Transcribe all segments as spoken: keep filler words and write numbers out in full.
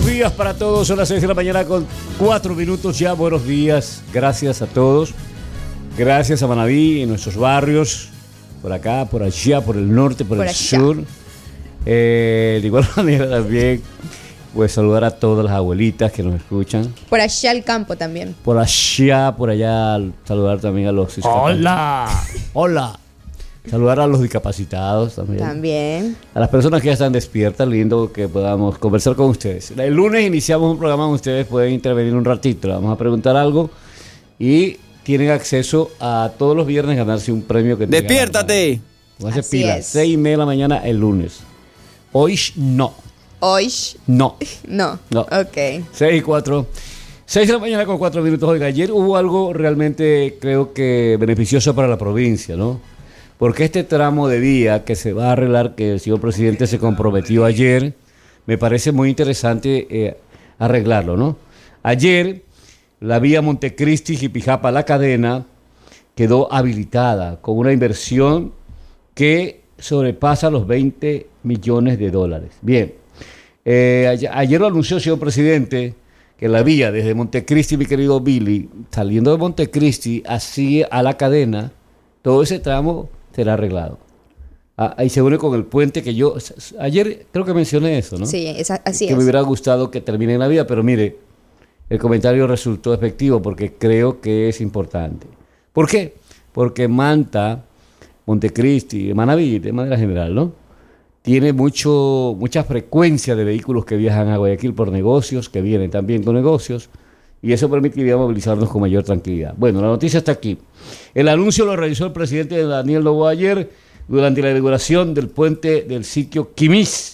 buenos días para todos. Son las seis de la mañana con cuatro minutos ya. Buenos días. Gracias a todos. Gracias a Manaví, en nuestros barrios. Por acá, por allá, por el norte, por, por el allá. sur. Eh, de igual manera también, pues saludar a todas las abuelitas que nos escuchan. Por allá al campo también. Por allá, por allá, saludar también a los... ¡Hola! ¡Hola! Saludar a los discapacitados también. También. A las personas que ya están despiertas, lindo que podamos conversar con ustedes. El lunes iniciamos un programa donde ustedes pueden intervenir un ratito. Le vamos a preguntar algo y tienen acceso a todos los viernes ganarse un premio que ¡Despiértate! Póngase pilas. Seis y media de la mañana el lunes. Hoy no. Hoy no. No. No. Ok. Seis y cuatro. Seis de la mañana con cuatro minutos. Oiga, ayer hubo algo realmente, creo que beneficioso para la provincia, ¿no? Porque este tramo de vía que se va a arreglar, que el señor presidente se comprometió ayer, me parece muy interesante eh, arreglarlo, ¿no? Ayer, la vía Montecristi-Jipijapa-La Cadena quedó habilitada con una inversión que sobrepasa los veinte millones de dólares. Bien, eh, ayer, ayer lo anunció el señor presidente que la vía desde Montecristi, mi querido Billy, saliendo de Montecristi así a La Cadena, todo ese tramo será arreglado. Ah, ahí se une con el puente que yo... Ayer creo que mencioné eso, ¿no? Sí, es, así que es. Me hubiera gustado que termine en la vía, pero mire, el comentario resultó efectivo porque creo que es importante. ¿Por qué? Porque Manta, Montecristi, Manaví, de manera general, ¿no? Tiene mucho, mucha frecuencia de vehículos que viajan a Guayaquil por negocios, que vienen también con negocios, y eso permitiría movilizarnos con mayor tranquilidad. Bueno, la noticia está aquí. El anuncio lo realizó el presidente Daniel Noboa ayer durante la inauguración del puente del sitio Quimís.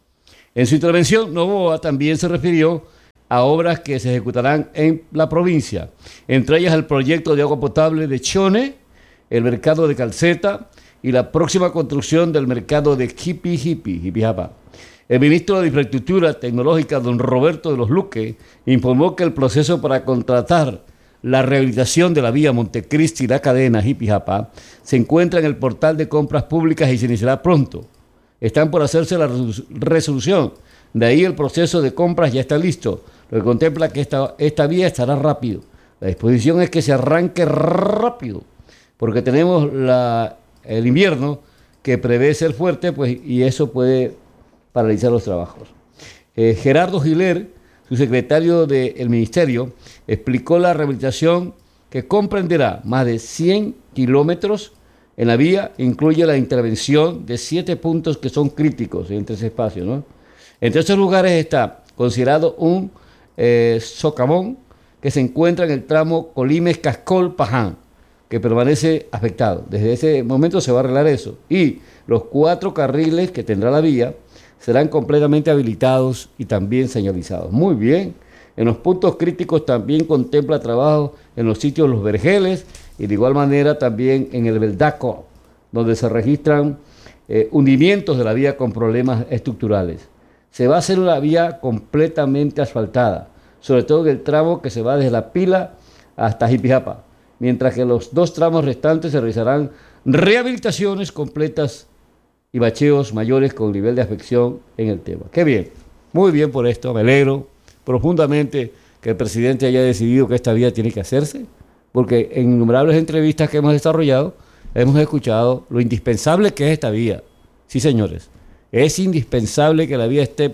En su intervención, Noboa también se refirió a obras que se ejecutarán en la provincia, entre ellas el proyecto de agua potable de Chone, el mercado de Calceta y la próxima construcción del mercado de Jipi Jipi, Jipijapa. El ministro de Infraestructura Tecnológica, don Roberto de los Luque, informó que el proceso para contratar la rehabilitación de la vía Montecristi-La Cadena, Jipijapa, se encuentra en el portal de compras públicas y se iniciará pronto. Están por hacerse la resolución. De ahí el proceso de compras ya está listo, lo que contempla que esta, esta vía estará rápido. La disposición es que se arranque rápido, porque tenemos la, el invierno que prevé ser fuerte, pues, y eso puede paralizar los trabajos. Eh, Gerardo Giler, su secretario del ministerio, explicó la rehabilitación que comprenderá más de cien kilómetros en la vía, incluye la intervención de siete puntos que son críticos entre ese espacio, ¿no? Entre esos lugares está considerado un eh, socavón que se encuentra en el tramo Colimes-Cascol-Paján, que permanece afectado. Desde ese momento se va a arreglar eso. Y los cuatro carriles que tendrá la vía serán completamente habilitados y también señalizados. Muy bien. En los puntos críticos también contempla trabajo en los sitios Los Vergeles y de igual manera también en el Beldaco, donde se registran eh, hundimientos de la vía con problemas estructurales. Se va a hacer una vía completamente asfaltada, sobre todo en el tramo que se va desde La Pila hasta Jipijapa, mientras que los dos tramos restantes se realizarán rehabilitaciones completas y bacheos mayores con nivel de afección en el tema. Qué bien, muy bien por esto, me alegro profundamente que el presidente haya decidido que esta vía tiene que hacerse, porque en innumerables entrevistas que hemos desarrollado hemos escuchado lo indispensable que es esta vía. Sí, señores, es indispensable que la vía esté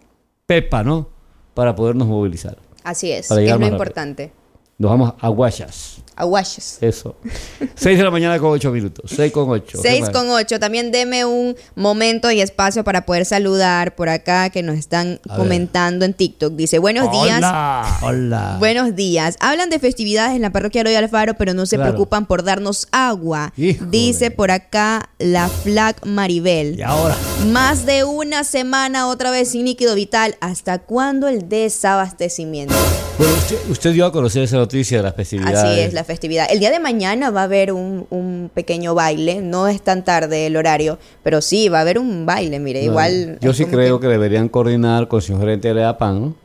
pepa, ¿no?, para podernos movilizar. Así es, es lo importante. Nos vamos a Guayas. A Guayas. Eso. Seis de la mañana con ocho minutos. Seis con ocho. Seis con ocho. También deme un momento y espacio para poder saludar por acá que nos están a comentando ver. En TikTok. Dice, buenos hola, días. Hola. Buenos días. Hablan de festividades en la parroquia Eloy Alfaro, pero no se claro. preocupan por darnos agua. Híjole. Dice por acá la Flac Maribel. Y ahora. Más de una semana otra vez sin líquido vital. ¿Hasta cuándo el desabastecimiento? Bueno, usted, usted dio a conocer esa noticia de las festividades. Así es, la festividad. El día de mañana va a haber un, un pequeño baile. No es tan tarde el horario, pero sí, va a haber un baile, mire, no, igual. Yo sí creo que... que deberían coordinar con el señor gerente de EAPAN, ¿no?,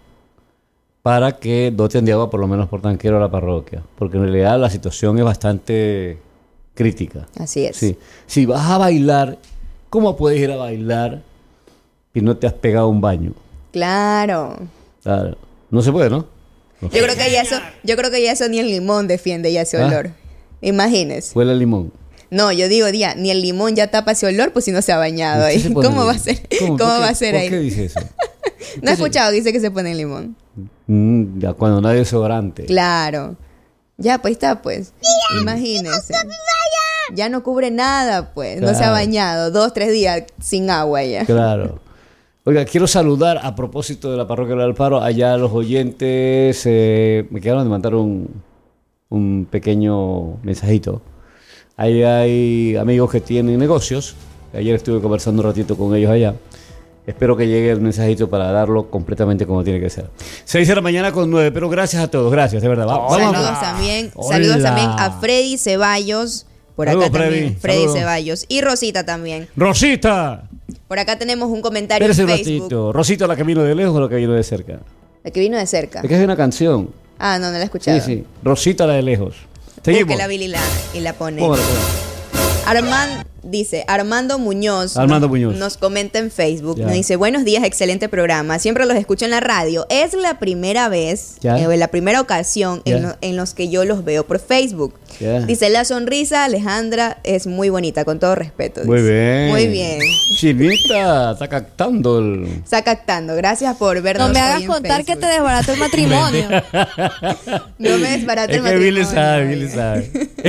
para que doten de agua por lo menos por tanquero a la parroquia, porque en realidad la situación es bastante crítica. Así es. Sí. Si vas a bailar, ¿cómo puedes ir a bailar y no te has pegado un baño? Claro. Claro. No se puede, ¿no? Yo creo que ya eso, yo creo que ya eso ni el limón defiende ya ese olor. ¿Ah? Imagínese. Huele el limón. No, yo digo, día, ni el limón ya tapa ese olor, pues si no se ha bañado ahí. ¿Cómo va a ser? ¿Cómo, ¿Cómo va a ser ¿por ahí? ¿Por qué dice eso? No he escuchado que dice que se pone el limón. Mm, ya cuando no hay desodorante. Claro. Ya, pues está, pues. Mira, imagínese. No ya no cubre nada, pues. Claro. No se ha bañado. Dos, tres días sin agua ya. Claro. Oiga, quiero saludar a propósito de la parroquia del Alfaro allá a los oyentes. Eh, me quedaron de mandar un, un pequeño mensajito. Ahí hay amigos que tienen negocios. Ayer estuve conversando un ratito con ellos allá. Espero que llegue el mensajito para darlo completamente como tiene que ser. seis de la mañana con nueve, pero gracias a todos, gracias, de verdad. Vamos saludos a... también, saludos también a Freddy Ceballos. Por saludos, acá Freddy. también, Freddy Saludos. Ceballos. Y Rosita también. ¡Rosita! Por acá tenemos un comentario Espérese en un Facebook. ratito. ¿Rosita la que vino de lejos o la que vino de cerca? La que vino de cerca. Es que es una canción. Ah, no, no la he escuchado. Sí, sí. Rosita la de lejos. Seguimos. Busque la Billy la, y la pone. Póngala, póngala. Armand dice, Armando Muñoz, Armando nos, Muñoz nos comenta en Facebook, ya. nos dice, buenos días, excelente programa, siempre los escucho en la radio, es la primera vez, eh, la primera ocasión en, lo, en los que yo los veo por Facebook. Ya. Dice, la sonrisa Alejandra es muy bonita, con todo respeto. Dice. Muy bien. Muy bien. Chinita, está captando el... Está captando, gracias por vernos. No me hagas contar que te desbarata el matrimonio. No me desbarata es el matrimonio. Billy sabe, Billy sabe.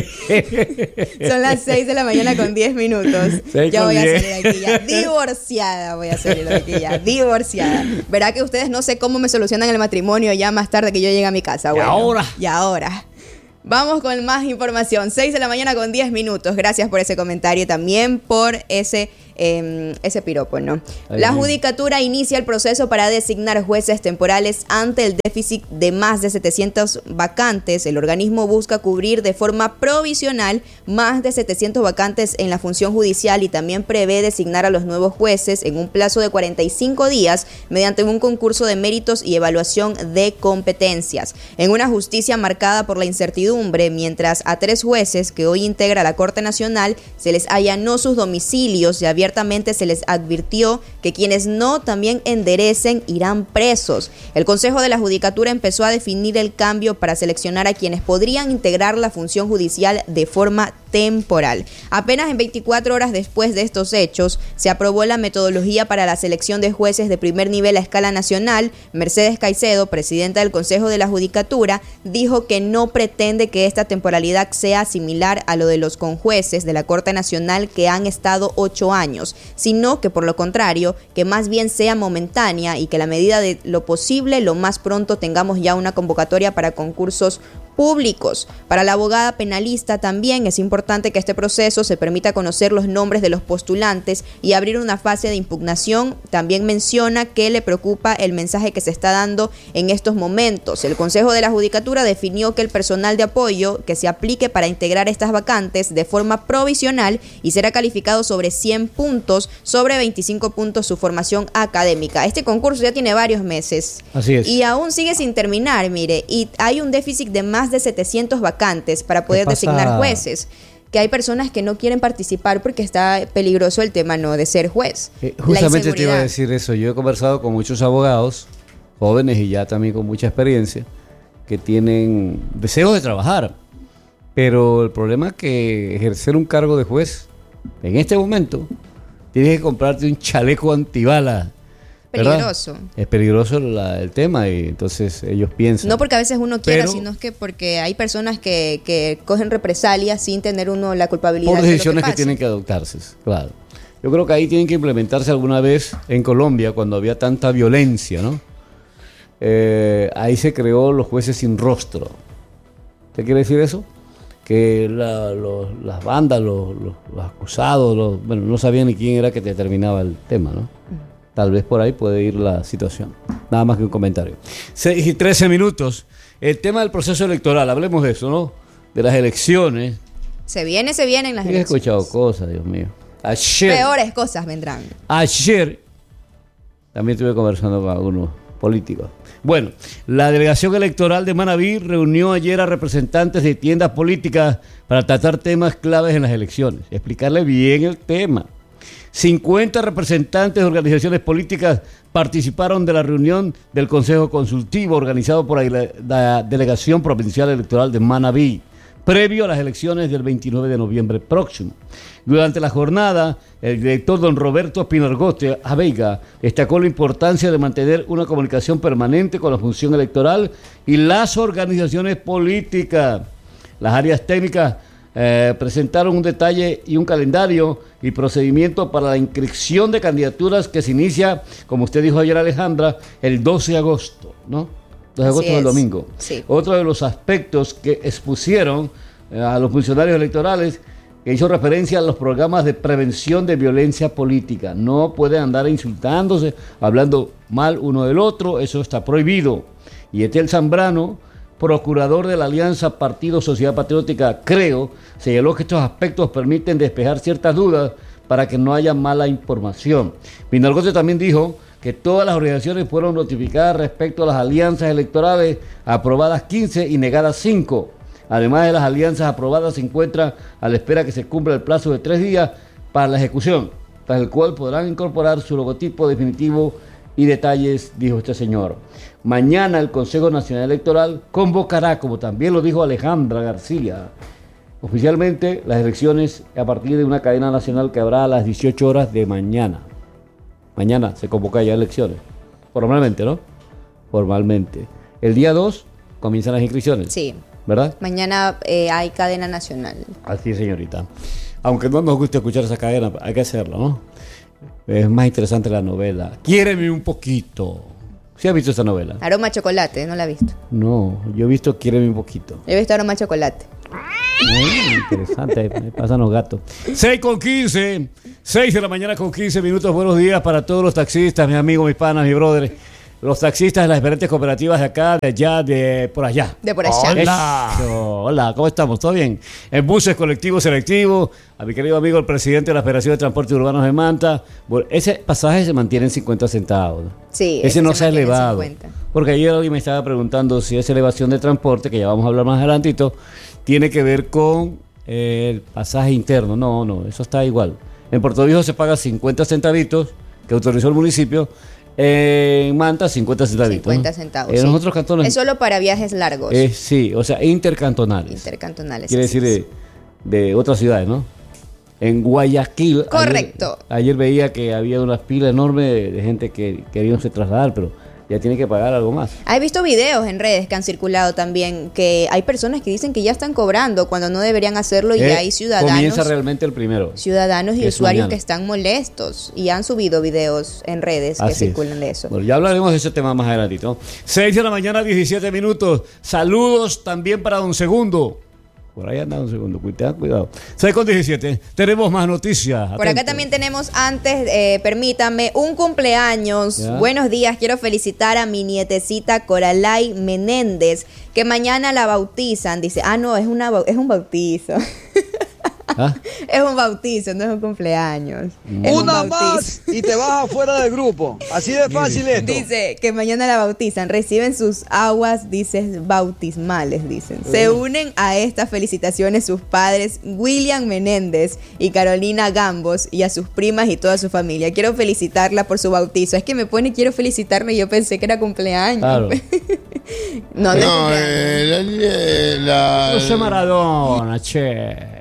Son las seis de la mañana con diez minutos. Ya voy a salir de aquí ya. Divorciada voy a salir de aquí ya. Divorciada. Verá que ustedes no sé cómo me solucionan el matrimonio ya más tarde que yo llegue a mi casa. Bueno, y ahora. Y ahora. Vamos con más información. seis de la mañana con diez minutos. Gracias por ese comentario y también por ese, eh, ese piropo, ¿no? Ahí la Judicatura inicia el proceso para designar jueces temporales ante el déficit de más de setecientas vacantes. El organismo busca cubrir de forma provisional más de setecientas vacantes en la función judicial y también prevé designar a los nuevos jueces en un plazo de cuarenta y cinco días mediante un concurso de méritos y evaluación de competencias. En una justicia marcada por la incertidumbre, mientras a tres jueces que hoy integra la Corte Nacional se les allanó sus domicilios y abiertamente se les advirtió que quienes no también enderecen irán presos. El Consejo de la Judicatura empezó a definir el cambio para seleccionar a quienes podrían integrar la función judicial de forma temporal. Apenas en veinticuatro horas después de estos hechos, se aprobó la metodología para la selección de jueces de primer nivel a escala nacional. Mercedes Caicedo, presidenta del Consejo de la Judicatura, dijo que no pretende que esta temporalidad sea similar a lo de los conjueces de la Corte Nacional que han estado ocho años, sino que por lo contrario, que más bien sea momentánea y que a la medida de lo posible, lo más pronto tengamos ya una convocatoria para concursos públicos. Para la abogada penalista también es importante que este proceso se permita conocer los nombres de los postulantes y abrir una fase de impugnación. También menciona que le preocupa el mensaje que se está dando en estos momentos. El Consejo de la Judicatura definió que el personal de apoyo que se aplique para integrar estas vacantes de forma provisional y será calificado sobre cien puntos, sobre veinticinco puntos su formación académica. Este concurso ya tiene varios meses. Así es. Y aún sigue sin terminar, mire, y hay un déficit de más de setecientos vacantes para poder designar jueces, que hay personas que no quieren participar porque está peligroso el tema no de ser juez. Eh, justamente te iba a decir eso. Yo he conversado con muchos abogados jóvenes y ya también con mucha experiencia que tienen deseo de trabajar, pero el problema es que ejercer un cargo de juez en este momento tienes que comprarte un chaleco antibala. Peligroso. ¿Verdad? Es peligroso la, el tema y entonces ellos piensan. No porque a veces uno quiera, pero, sino es que porque hay personas que, que cogen represalias sin tener uno la culpabilidad. Por decisiones de lo que, que tienen que adoptarse, claro. Yo creo que ahí tienen que implementarse alguna vez en Colombia cuando había tanta violencia, ¿no? Eh, ahí se creó los jueces sin rostro. ¿Qué quiere decir eso? Que la, los, las bandas, los, los, los acusados, los, bueno, no sabían ni quién era que determinaba el tema, ¿no? Tal vez por ahí puede ir la situación. Nada más que un comentario. seis y trece minutos. El tema del proceso electoral, hablemos de eso, ¿no? De las elecciones. Se viene, se vienen las He elecciones. He escuchado cosas, Dios mío. Ayer. Peores cosas vendrán. Ayer. También estuve conversando con algunos políticos. Bueno, la delegación electoral de Manabí reunió ayer a representantes de tiendas políticas para tratar temas claves en las elecciones. Explicarle bien el tema. cincuenta representantes de organizaciones políticas participaron de la reunión del Consejo Consultivo organizado por la, la Delegación Provincial Electoral de Manabí, previo a las elecciones del veintinueve de noviembre próximo. Durante la jornada, el director don Roberto Espinargote Aveiga destacó la importancia de mantener una comunicación permanente con la función electoral y las organizaciones políticas. Las áreas técnicas eh, presentaron un detalle y un calendario y procedimiento para la inscripción de candidaturas que se inicia, como usted dijo ayer, Alejandra, el doce de agosto, ¿no? dos de agosto del domingo. Sí. Otro de los aspectos que expusieron eh, a los funcionarios electorales, que hizo referencia a los programas de prevención de violencia política. No pueden andar insultándose, hablando mal uno del otro, eso está prohibido. Y Etel Zambrano, procurador de la Alianza Partido Sociedad Patriótica, creo, señaló que estos aspectos permiten despejar ciertas dudas para que no haya mala información. Pinalgote también dijo que todas las organizaciones fueron notificadas respecto a las alianzas electorales, aprobadas quince y negadas cinco. Además de las alianzas aprobadas, se encuentra a la espera que se cumpla el plazo de tres días para la ejecución, tras el cual podrán incorporar su logotipo definitivo y detalles, dijo este señor. Mañana el Consejo Nacional Electoral convocará, como también lo dijo Alejandra García, oficialmente las elecciones a partir de una cadena nacional que habrá a las dieciocho horas de mañana. Mañana se convoca ya elecciones, formalmente, ¿no? Formalmente. El día dos comienzan las inscripciones. Sí. ¿Verdad? Mañana eh, hay cadena nacional. Así es, señorita. Aunque no nos guste escuchar esa cadena, hay que hacerlo, ¿no? Es más interesante la novela. Quiéreme un poquito. ¿Sí has visto esa novela? Aroma a chocolate, ¿no la has visto? No, yo he visto Quiéreme un poquito. Yo he visto Aroma a chocolate. Muy interesante, me pasan los gatos. seis con quince, seis de la mañana con quince minutos. Buenos días para todos los taxistas, mis amigos, mis panas, mis brothers. Los taxistas de las diferentes cooperativas de acá, de allá, de por allá. De por allá. Hola. Eso. Hola, ¿cómo estamos? ¿Todo bien? En buses colectivos selectivos, a mi querido amigo el presidente de la Federación de Transportes Urbanos de Manta. Bueno, ese pasaje se mantiene en cincuenta centavos. Sí. Ese no se ha elevado. cincuenta. Porque ayer alguien me estaba preguntando si esa elevación de transporte, que ya vamos a hablar más adelantito, tiene que ver con eh, el pasaje interno. No, no, eso está igual. En Puerto Viejo se paga cincuenta centavitos, que autorizó el municipio. En Manta, cincuenta centavitos. cincuenta centavos. En sí. los otros cantones. Es solo para viajes largos. Eh, sí, o sea, intercantonales. Intercantonales. Quiere decir de, de otras ciudades, ¿no? En Guayaquil. Correcto. Ayer, ayer veía que había unas pilas enormes de, de gente que querían se trasladar, pero ya tiene que pagar algo más. He visto videos en redes que han circulado también, que hay personas que dicen que ya están cobrando cuando no deberían hacerlo y Eh, hay ciudadanos. Comienza realmente el primero. Ciudadanos y que es usuarios mañana. que están molestos y han subido videos en redes que Así es. circulan de eso. Bueno, ya hablaremos de ese tema más adelantito. seis de la mañana, diecisiete minutos. Saludos también para don Segundo. Por ahí anda un segundo, cuidado, cuidado. seis con diecisiete. Tenemos más noticias. Por acá Atentos. también tenemos antes, eh, permítanme, un cumpleaños. Ya. Buenos días, quiero felicitar a mi nietecita Coralay Menéndez, que mañana la bautizan. Dice, ah, no, es, una, bau- es un bautizo. ¿Ah? Es un bautizo, no es un cumpleaños. Es un Una bautizo. más y te vas afuera del grupo. Así de fácil esto. Dice que mañana la bautizan, reciben sus aguas, dice, bautismales, dicen. Se unen a estas felicitaciones sus padres William Menéndez y Carolina Gambos y a sus primas y toda su familia. Quiero felicitarla por su bautizo. Es que me pone quiero felicitarme y yo pensé que era cumpleaños. Claro. no, no, es No, cumpleaños. eh, la, la- José Maradona, che.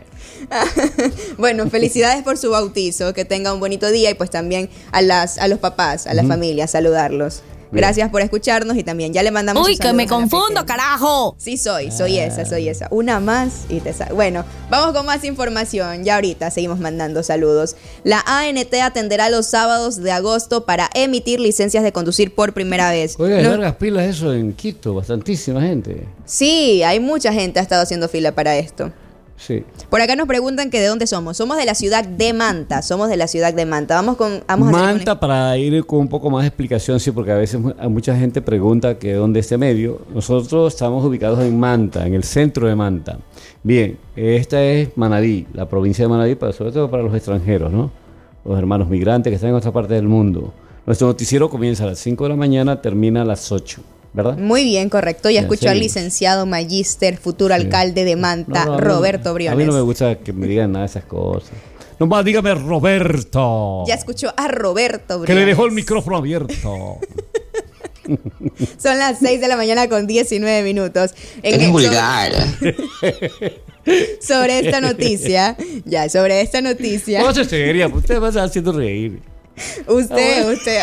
Bueno, felicidades por su bautizo, que tenga un bonito día y pues también a las a los papás, a la familia, saludarlos. Bien. Gracias por escucharnos y también ya le mandamos Uy, sus que me saludos a la confundo, pequeña. carajo. Sí soy, soy esa, soy esa. Una más y te sa- Bueno, vamos con más información. Ya ahorita seguimos mandando saludos. La A N T atenderá los sábados de agosto para emitir licencias de conducir por primera vez. Oiga, No- largas pilas eso en Quito, bastantísima gente. Sí, hay mucha gente ha estado haciendo fila para esto. Sí. Por acá nos preguntan que de dónde somos. Somos de la ciudad de Manta. Somos de la ciudad de Manta. Vamos con. Vamos a hacer Manta, una- para ir con un poco más de explicación, sí, porque a veces mu- a mucha gente pregunta que dónde es este medio. Nosotros estamos ubicados en Manta, en el centro de Manta. Bien, esta es Manabí, la provincia de Manabí, para, sobre todo para los extranjeros, ¿no? Los hermanos migrantes que están en otra parte del mundo. Nuestro noticiero comienza a las cinco de la mañana, termina a las ocho, ¿verdad? Muy bien, correcto. Ya Ya, escuchó al seguimos. licenciado magíster, futuro alcalde de Manta, No, no, a mí no- Roberto A mí Briones. no me gusta que me digan nada de esas cosas. Nomás dígame Roberto. Ya escuchó a Roberto Que le Briones. dejó el micrófono abierto. Son las seis de la mañana con diecinueve minutos. En Es el- vulgar. Sobre esta noticia, ya, sobre esta noticia. No se seria, usted va a estar haciendo reír. Usted, usted.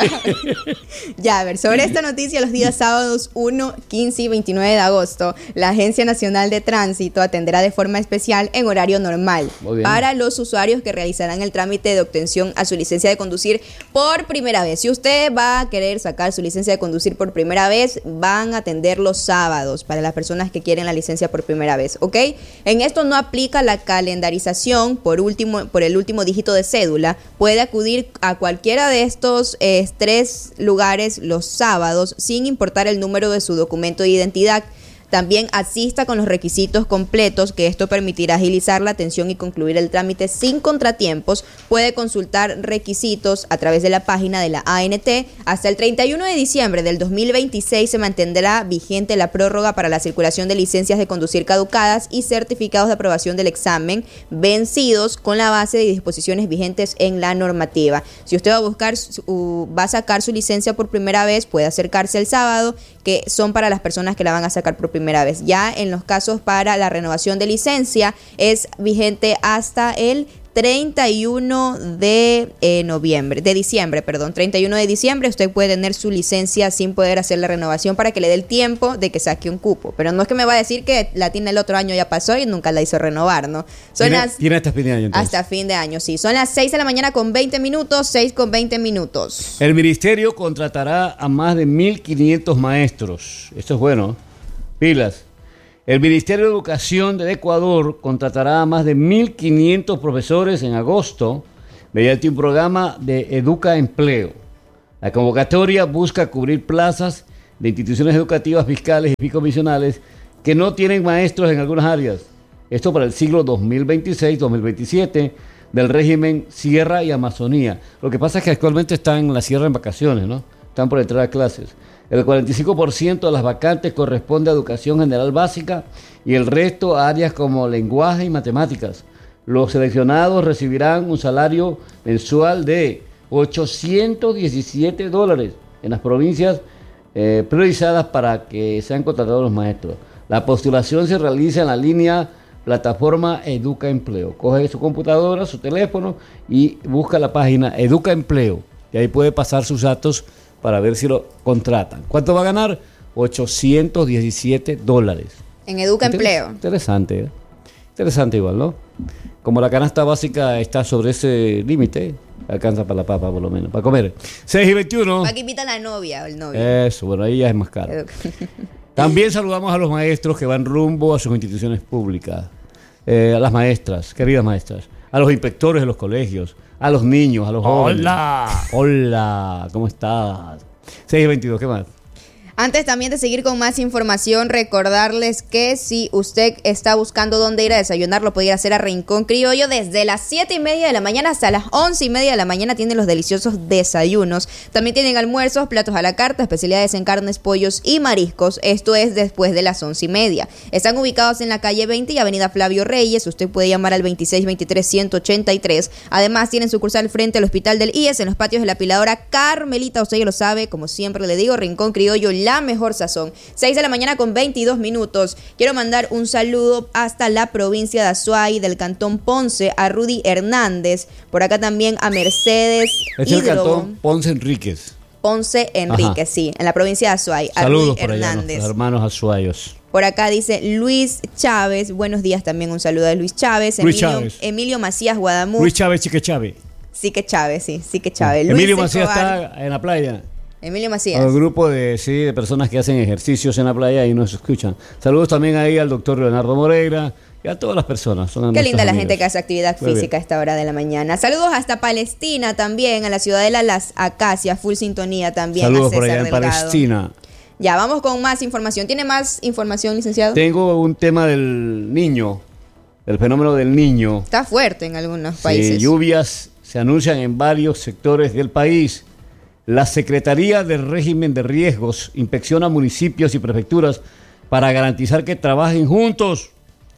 Ya, a ver, sobre esta noticia, los días sábados uno, quince y veintinueve de agosto, la Agencia Nacional de Tránsito atenderá de forma especial en horario normal Muy bien. para los usuarios que realizarán el trámite de obtención a su licencia de conducir por primera vez. Si usted va a querer sacar su licencia de conducir por primera vez, van a atender los sábados para las personas que quieren la licencia por primera vez, ¿ok? En esto no aplica la calendarización por último, por el último dígito de cédula. Puede acudir a cualquier Cualquiera de estos eh, tres lugares los sábados, sin importar el número de su documento de identidad. También asista con los requisitos completos, que esto permitirá agilizar la atención y concluir el trámite sin contratiempos. Puede consultar requisitos a través de la página de la A N T. Hasta el treinta y uno de diciembre del dos mil veintiséis se mantendrá vigente la prórroga para la circulación de licencias de conducir caducadas y certificados de aprobación del examen vencidos con la base de disposiciones vigentes en la normativa. Si usted va a buscar, su, va a sacar su licencia por primera vez, puede acercarse el sábado, que son para las personas que la van a sacar por primera vez. Ya en los casos para la renovación de licencia es vigente hasta el treinta y uno de noviembre, de diciembre, perdón, treinta y uno de diciembre usted puede tener su licencia sin poder hacer la renovación para que le dé el tiempo de que saque un cupo. Pero no es que me va a decir que la tiene el otro año ya pasó y nunca la hizo renovar, ¿no? Son ¿Tiene, las tiene hasta fin de año entonces? hasta fin de año, sí. Son las seis de la mañana con veinte minutos, seis con veinte minutos. El ministerio contratará a más de mil quinientos maestros. Esto es bueno. Pilas. El Ministerio de Educación de Ecuador contratará a más de mil quinientos profesores en agosto mediante un programa de Educa Empleo. La convocatoria busca cubrir plazas de instituciones educativas fiscales y comisionales que no tienen maestros en algunas áreas. Esto para el siglo dos mil veintiséis dos mil veintisiete del régimen Sierra y Amazonía. Lo que pasa es que actualmente están en la Sierra en vacaciones, ¿no? Están por entrar a clases. El cuarenta y cinco por ciento de las vacantes corresponde a educación general básica y el resto a áreas como lenguaje y matemáticas. Los seleccionados recibirán un salario mensual de ochocientos diecisiete dólares en las provincias eh, priorizadas para que sean contratados los maestros. La postulación se realiza en la línea plataforma Educa Empleo. Coge su computadora, su teléfono y busca la página Educa Empleo. Y ahí puede pasar sus datos para ver si lo contratan. ¿Cuánto va a ganar? ochocientos diecisiete dólares. En Educa Interes- Empleo. Interesante, ¿eh? Interesante igual, ¿no? Como la canasta básica está sobre ese límite, alcanza para la papa por lo menos, para comer. seis y veintiuno. Aquí invita a la novia o el novio. Eso, bueno, ahí ya es más caro. Educa. También saludamos a los maestros que van rumbo a sus instituciones públicas, eh, a las maestras, queridas maestras, a los inspectores de los colegios, a los niños, a los jóvenes. Hola. Hola, ¿cómo estás? seis y veintidós, ¿qué más? Antes también de seguir con más información, recordarles que si usted está buscando dónde ir a desayunar, lo puede ir a hacer a Rincón Criollo desde las siete y media de la mañana hasta las once y media de la mañana. Tienen los deliciosos desayunos. También tienen almuerzos, platos a la carta, especialidades en carnes, pollos y mariscos. Esto es después de las once y media. Están ubicados en la calle veinte y avenida Flavio Reyes. Usted puede llamar al veintiséis veintitrés ciento ochenta y tres. Además, tienen sucursal frente al Hospital del I E S en los patios de la Piladora Carmelita. Usted ya lo sabe, como siempre le digo, Rincón Criollo, la mejor sazón. seis de la mañana con veintidós minutos. Quiero mandar un saludo hasta la provincia de Azuay, del cantón Ponce, a Rudy Hernández. Por acá también a Mercedes Este es el Hidrobo. cantón Ponce Enríquez. Ponce Enrique, Ajá. sí, en la provincia de Azuay. A Saludos Rudy por allá, Hernández. nuestros hermanos azuayos. Por acá dice Luis Chávez. Buenos días también, un saludo de Luis Chávez. Luis Emilio, Chávez. Emilio Macías Guadamuz. Luis Chávez, Chique Chávez. Sí que Chávez, sí, sí que Chávez. Luis Emilio Macías Escobar. está en la playa. Emilio Macías. Un grupo de, sí, de personas que hacen ejercicios en la playa y nos escuchan. Saludos también ahí al doctor Leonardo Moreira y a todas las personas. Son Qué nuestros linda la amigos. gente que hace actividad Muy bien. física a esta hora de la mañana. Saludos hasta Palestina también, a la ciudadela Las Acacias, full sintonía también. Saludos a por César allá en Delgado. Palestina. Ya, vamos con más información. ¿Tiene más información, licenciado? Tengo un tema del niño, el fenómeno del niño. Está fuerte en algunos Sí, países. lluvias se anuncian en varios sectores del país. La Secretaría del Régimen de Riesgos inspecciona municipios y prefecturas para garantizar que trabajen juntos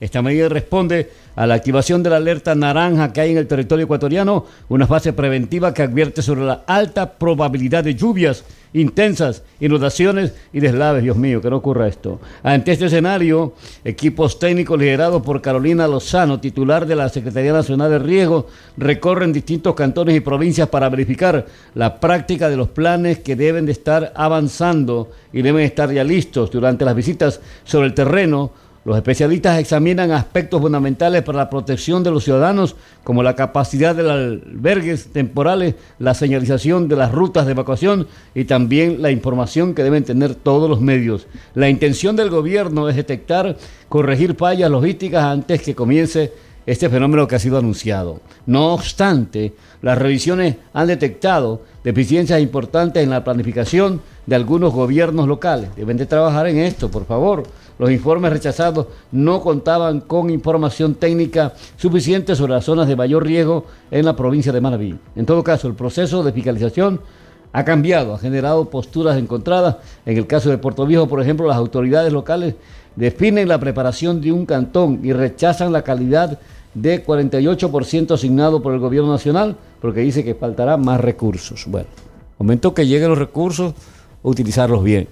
Esta medida responde a la activación de la alerta naranja que hay en el territorio ecuatoriano, una fase preventiva que advierte sobre la alta probabilidad de lluvias intensas, inundaciones y deslaves. Dios mío, que no ocurra esto. Ante este escenario, equipos técnicos liderados por Carolina Lozano, titular de la Secretaría Nacional de Riego, recorren distintos cantones y provincias para verificar la práctica de los planes que deben de estar avanzando y deben estar ya listos. Durante las visitas sobre el terreno, los especialistas examinan aspectos fundamentales para la protección de los ciudadanos, como la capacidad de los albergues temporales, la señalización de las rutas de evacuación y también la información que deben tener todos los medios. La intención del gobierno es detectar, corregir fallas logísticas antes que comience este fenómeno que ha sido anunciado. No obstante, las revisiones han detectado deficiencias importantes en la planificación de algunos gobiernos locales. Deben de trabajar en esto, por favor. Los informes rechazados no contaban con información técnica suficiente sobre las zonas de mayor riesgo en la provincia de Manabí. En todo caso, el proceso de fiscalización ha cambiado, ha generado posturas encontradas. En el caso de Puerto Viejo, por ejemplo, las autoridades locales definen la preparación de un cantón y rechazan la calidad de cuarenta y ocho por ciento asignado por el gobierno nacional, porque dice que faltará más recursos. Bueno, momento que lleguen los recursos, utilizarlos bien.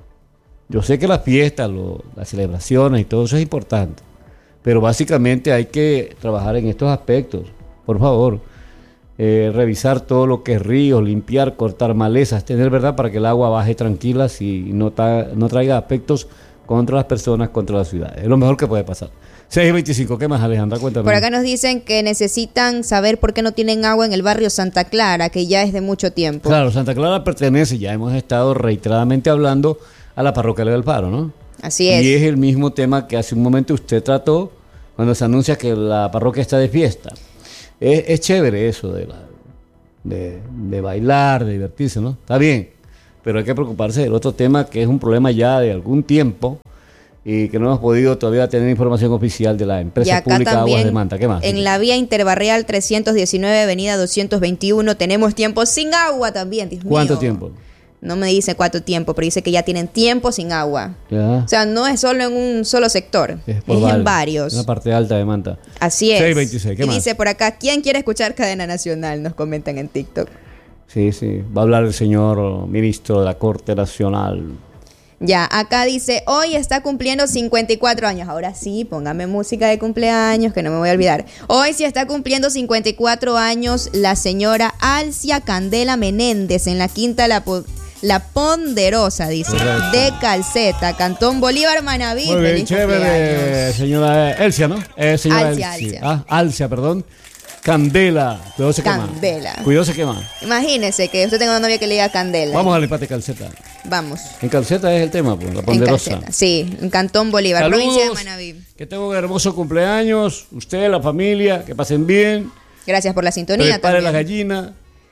Yo sé que las fiestas, lo, las celebraciones y todo eso es importante, pero básicamente hay que trabajar en estos aspectos. Por favor, eh, revisar todo lo que es ríos, limpiar, cortar malezas, tener verdad para que el agua baje tranquila y no, ta, no traiga aspectos contra las personas, contra las ciudades. Es lo mejor que puede pasar. seis y veinticinco, ¿qué más, Alejandra? Cuéntame. Por acá nos dicen que necesitan saber por qué no tienen agua en el barrio Santa Clara, que ya es de mucho tiempo. Claro, Santa Clara pertenece, ya hemos estado reiteradamente hablando, a la parroquia del Faro, ¿no? Así es. Y es el mismo tema que hace un momento usted trató cuando se anuncia que la parroquia está de fiesta. Es, es chévere eso de, la, de, de bailar, de divertirse, ¿no? Está bien, pero hay que preocuparse del otro tema que es un problema ya de algún tiempo y que no hemos podido todavía tener información oficial de la empresa pública Aguas de Manta. ¿Qué más? En la vía interbarrial trescientos diecinueve, avenida doscientos veintiuno, tenemos tiempo sin agua también, Dios mío. ¿Cuánto tiempo? No me dice cuánto tiempo, pero dice que ya tienen tiempo sin agua. Ya. O sea, no es solo en un solo sector, es, es en varios. Una parte alta de Manta. Así es. seis veintiséis, ¿qué y más? Dice por acá, ¿quién quiere escuchar Cadena Nacional? Nos comentan en TikTok. Sí, sí. Va a hablar el señor ministro de la Corte Nacional. Ya, acá dice, hoy está cumpliendo cincuenta y cuatro años. Ahora sí, póngame música de cumpleaños, que no me voy a olvidar. Hoy sí está cumpliendo cincuenta y cuatro años la señora Alcia Candela Menéndez en la Quinta La, po- la Ponderosa, dice, correcto, de Calceta, Cantón Bolívar, Manabí. Muy bien, chévere, señora Elcia, ¿no? Eh, señora Alcia, Elcia. Alcia. Ah, Alcia, perdón. Candela. Cuidado se quema. Candela. Cuidado se quema. Imagínese que usted tenga una novia que le diga Candela. Vamos al empate Calceta. Vamos. En Calceta es el tema, pues, la Ponderosa. En Calceta, sí, en Cantón Bolívar, saludos, provincia de Manabí. Que tenga un hermoso cumpleaños. Usted, la familia, que pasen bien. Gracias por la sintonía. Prepare las gallinas.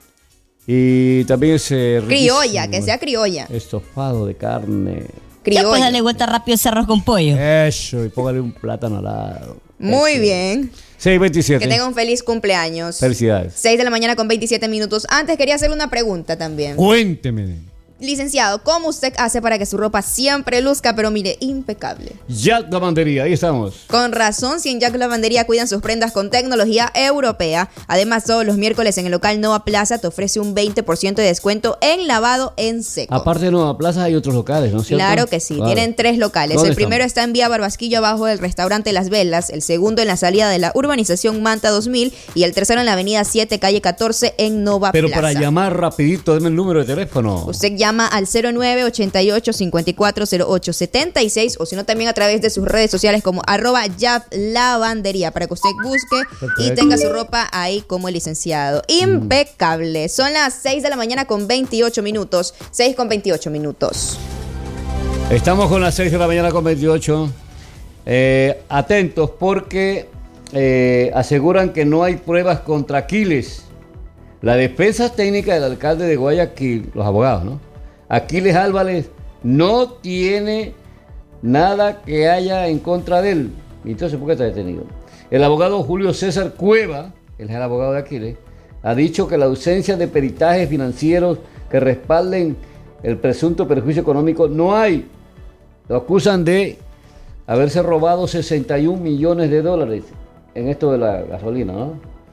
Y también ese criolla, que sea criolla. Estofado de carne. Criolla. Ya pues dale vuelta rápido ese arroz con pollo. Eso, y póngale un plátano al lado. Muy Eso. bien. seis veintisiete. Que tenga un feliz cumpleaños. Felicidades. seis de la mañana con veintisiete minutos. Antes quería hacerle una pregunta también. Cuénteme. Licenciado, ¿cómo usted hace para que su ropa siempre luzca, pero mire, impecable? Jack Lavandería, ahí estamos. Con razón, si en Jack Lavandería cuidan sus prendas con tecnología europea. Además, todos los miércoles en el local Nova Plaza te ofrece un veinte por ciento de descuento en lavado en seco. Aparte de Nova Plaza hay otros locales, ¿no es cierto? Claro que sí, claro. Tienen tres locales. El primero estamos? está en Vía Barbasquillo, abajo del restaurante Las Velas. El segundo en la salida de la urbanización Manta dos mil. Y el tercero en la avenida siete, calle catorce, en Nova Pero Plaza. Pero para llamar rapidito, deme el número de teléfono. Usted llama al cero nueve ochenta y ocho, cincuenta y cuatro cero ocho, setenta y seis, o si no también a través de sus redes sociales como arroba Jack Lavandería, para que usted busque Perfecto. y tenga su ropa ahí como el licenciado. Impecable. Son las seis de la mañana con veintiocho minutos. seis con veintiocho minutos. Estamos con las seis de la mañana con veintiocho. Eh, atentos porque eh, aseguran que no hay pruebas contra Aquiles. La defensa técnica del alcalde de Guayaquil, los abogados, ¿no? Aquiles Álvarez no tiene nada que haya en contra de él. Entonces, ¿por qué está detenido? El abogado Julio César Cueva, él es el abogado de Aquiles, ha dicho que la ausencia de peritajes financieros que respalden el presunto perjuicio económico no hay. Lo acusan de haberse robado sesenta y un millones de dólares en esto de la gasolina, ¿no?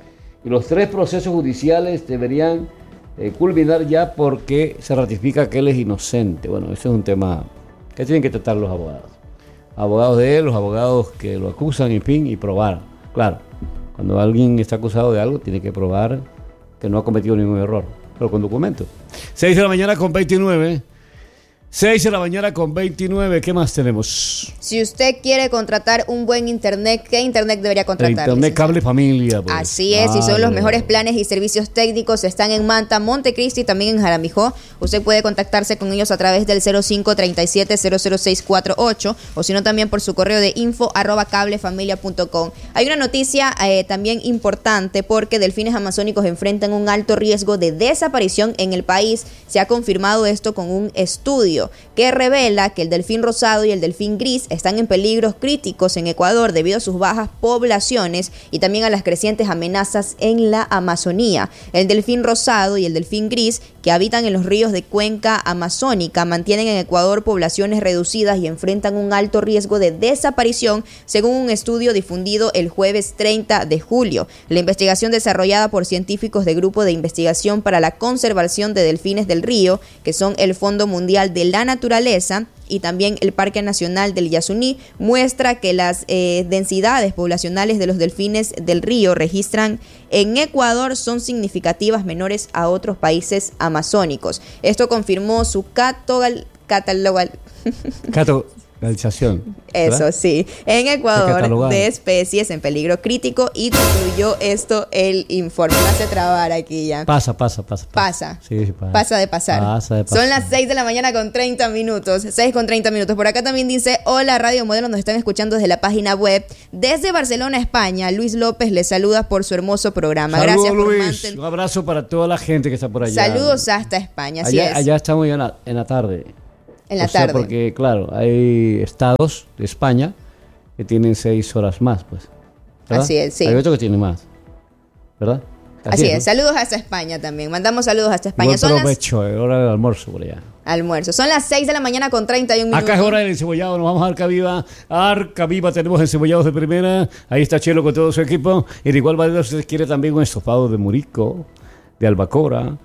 Y los tres procesos judiciales deberían eh, culminar ya porque se ratifica que él es inocente. Bueno, ese es un tema que tienen que tratar los abogados. Abogados de él, los abogados que lo acusan, en fin, y probar. Claro, cuando alguien está acusado de algo, tiene que probar que no ha cometido ningún error, pero con documentos. seis de la mañana con veintinueve. seis de la mañana con veintinueve. ¿Qué más tenemos? Si usted quiere contratar un buen internet, ¿qué internet debería contratar? Internet Cable Familia. Pues. Así es, y son los mejores planes y servicios técnicos. Están en Manta, Montecristi y también en Jaramijó. Usted puede contactarse con ellos a través del cero cinco treinta y siete cero cero seis cuatro ocho o si no también por su correo de info arroba cablefamilia punto com. Hay una noticia eh, también importante porque delfines amazónicos enfrentan un alto riesgo de desaparición en el país. Se ha confirmado esto con un estudio que revela que el delfín rosado y el delfín gris están en peligros críticos en Ecuador debido a sus bajas poblaciones y también a las crecientes amenazas en la Amazonía. El delfín rosado y el delfín gris, que habitan en los ríos de cuenca amazónica, mantienen en Ecuador poblaciones reducidas y enfrentan un alto riesgo de desaparición, según un estudio difundido el jueves treinta de julio. La investigación desarrollada por científicos del Grupo de Investigación para la Conservación de Delfines del Río, que son el Fondo Mundial de la Naturaleza y también el Parque Nacional del Yasuní, muestra que las eh, densidades poblacionales de los delfines del río registran en Ecuador son significativas menores a otros países amazónicos. Esto confirmó su catalogal... catalogal Cato... Eso, ¿verdad? Sí. En Ecuador, de especies en peligro crítico, y concluyó esto el informe. Me hace trabar aquí ya. Pasa, pasa, pasa. Pasa. Sí, sí, pasa. Pasa de pasar. Pasa de pasar. Son las seis de la mañana con treinta minutos. seis con treinta minutos. Por acá también dice, hola Radio Modelo, nos están escuchando desde la página web. Desde Barcelona, España, Luis López les saluda por su hermoso programa. Saludos, gracias por Luis. mantener. Un abrazo para toda la gente que está por allá. Saludos hasta España, así allá, es. Allá estamos ya en la, en la tarde. En la o sea, tarde. porque, claro, hay estados de España que tienen seis horas más, pues. ¿verdad? Así es, sí. Hay otros que tienen más, ¿verdad? Así, Así es, ¿no? Saludos hasta España también. Mandamos saludos hasta España. Buen Son provecho, las... hora del almuerzo por allá. Almuerzo. Son las seis de la mañana con treinta y un minutos. Acá es hora del encebollado, nos vamos a Arca Viva. Arca Viva, tenemos encebollados de primera. Ahí está Chelo con todo su equipo. Y de igual manera, si usted quiere también un estofado de murico, de albacora,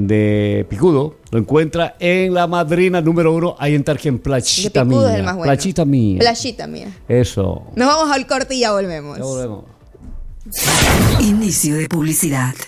de picudo, lo encuentra en La Madrina número uno, ahí en Tarquín, Plachita Mía. Es el más bueno. Plachita Mía. Plachita Mía. Eso. Nos vamos al corte y ya volvemos. Ya volvemos. Inicio de publicidad.